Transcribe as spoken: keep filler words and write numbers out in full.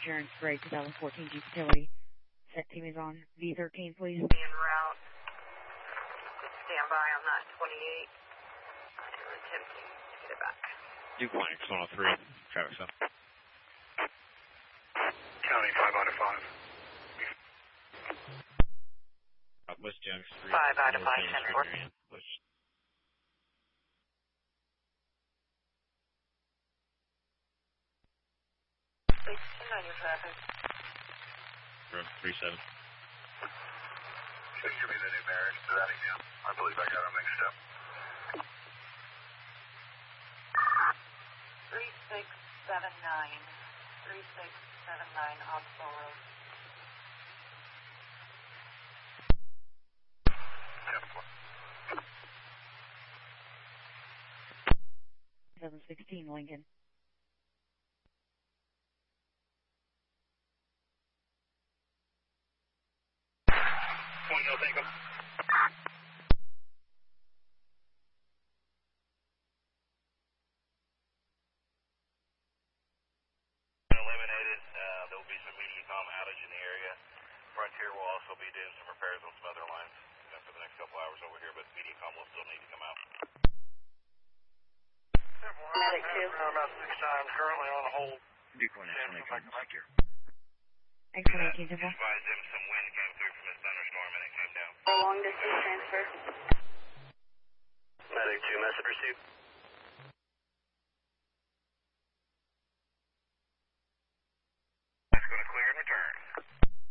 Insurance Gray twenty fourteen Jeep Utility. Set team is on V thirteen, please. Be en route. Stand by on that twenty-eight. I'm attempting to get it back. Duke one, X one oh three. Traffic stop. County five out of five. West Jack Street. five out of five, ten four. West. Please send on your traffic. Road three seven. Can you give me the numerics to that again? I believe I got them mixed up. three six seven nine. three six seven nine Oxbow Road. seven sixteen Lincoln. One, you'll take them. Eliminated. Uh, there will be some MediaCom outage in the area. Frontier will also be doing some repairs on some other lines you know, for the next couple hours over here, but MediaCom will still need to come out. Medic two. About six times, currently on hold. Duke one, X one eighteen, secure. X one eighteen, Uh, advised them some wind came through from this thunderstorm and it came down. For long distance transfer. Medic two, message received. That's going to clear.